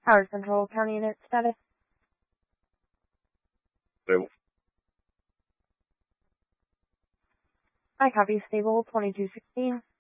Howard Central County Unit status. Stable. I copy stable 2216.